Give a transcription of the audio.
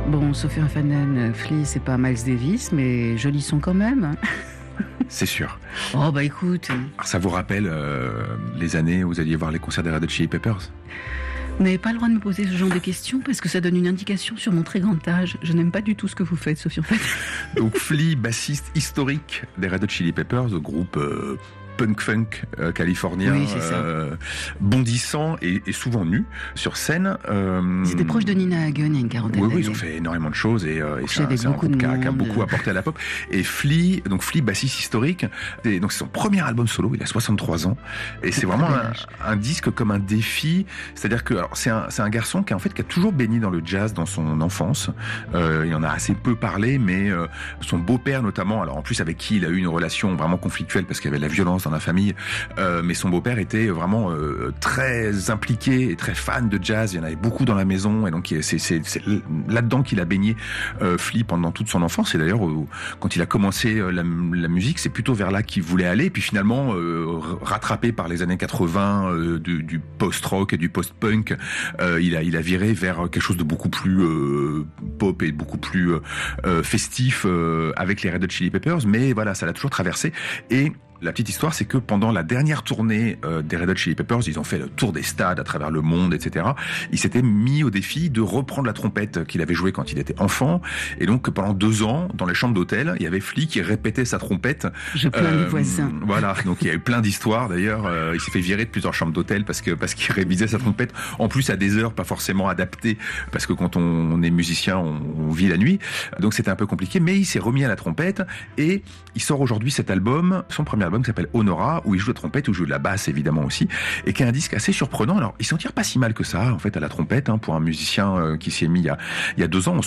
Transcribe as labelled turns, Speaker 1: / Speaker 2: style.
Speaker 1: Bon, Sophie Fanen, Flea, c'est pas Miles Davis, mais joli son quand même.
Speaker 2: C'est sûr.
Speaker 1: Oh bah écoute.
Speaker 2: Alors, ça vous rappelle les années où vous alliez voir les concerts des Red Hot Chili Peppers ?
Speaker 1: Vous n'avez pas le droit de me poser ce genre de questions parce que ça donne une indication sur mon très grand âge. Je n'aime pas du tout ce que vous faites, Sophie Fanen.
Speaker 2: Donc Flea, bassiste historique des Red Hot Chili Peppers, groupe punk-funk californien,
Speaker 1: oui, c'est ça.
Speaker 2: Bondissant et souvent nu sur scène.
Speaker 1: Ils étaient proches de Nina Hagen il y a une quarantaine d'années.
Speaker 2: Oui, ils ont fait énormément de choses et c'est un
Speaker 1: beaucoup
Speaker 2: groupe
Speaker 1: de
Speaker 2: qui a
Speaker 1: monde.
Speaker 2: beaucoup apporté à la pop. Et Flea, bassiste historique, donc c'est son premier album solo, il a 63 ans et c'est vraiment un disque comme un défi. C'est-à-dire que alors, c'est un garçon qui a toujours baigné dans le jazz dans son enfance. Il en a assez peu parlé, mais son beau-père notamment, alors en plus avec qui il a eu une relation vraiment conflictuelle parce qu'il y avait de la violence dans la famille, mais son beau-père était vraiment très impliqué et très fan de jazz. Il y en avait beaucoup dans la maison et donc c'est là-dedans qu'il a baigné Flea pendant toute son enfance. Et d'ailleurs quand il a commencé la musique, c'est plutôt vers là qu'il voulait aller. Et puis finalement rattrapé par les années 80 du post-rock et du post-punk, il a viré vers quelque chose de beaucoup plus pop et beaucoup plus festif avec les Red Hot Chili Peppers. Mais voilà, ça l'a toujours traversé. Et la petite histoire, c'est que pendant la dernière tournée des Red Hot Chili Peppers, ils ont fait le tour des stades à travers le monde, etc. Il s'était mis au défi de reprendre la trompette qu'il avait jouée quand il était enfant. Et donc, pendant 2 ans, dans les chambres d'hôtel, il y avait Flea qui répétait sa trompette.
Speaker 1: Je plains les voisins.
Speaker 2: Voilà. Donc, il y a eu plein d'histoires. D'ailleurs, il s'est fait virer de plusieurs chambres d'hôtel parce qu'il révisait sa trompette. En plus, à des heures pas forcément adaptées. Parce que quand on est musicien, on vit la nuit. Donc, c'était un peu compliqué. Mais il s'est remis à la trompette et il sort aujourd'hui cet album, son premier album qui s'appelle Honora, où il joue la trompette, où il joue de la basse évidemment aussi, et qui est un disque assez surprenant. Alors, il s'en tire pas si mal que ça, en fait, à la trompette, pour un musicien qui s'y est mis il y a 2 ans.